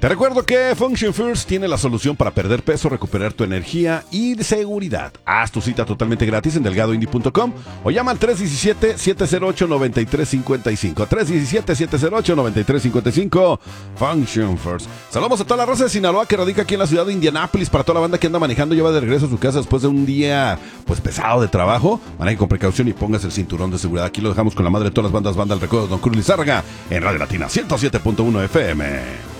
Te recuerdo que Function First tiene la solución para perder peso, recuperar tu energía y seguridad. Haz tu cita totalmente gratis en delgadoindie.com o llama al 317-708-9355. 317-708-9355. Function First. Saludos a toda la raza de Sinaloa que radica aquí en la ciudad de Indianápolis. Para toda la banda que anda manejando, lleva de regreso a su casa después de un día pues pesado de trabajo. Maneje con precaución y póngase el cinturón de seguridad. Aquí lo dejamos con la madre de todas las bandas, Banda El Recodo, Don Cruz Lizárraga, en Radio Latina 107.1 FM.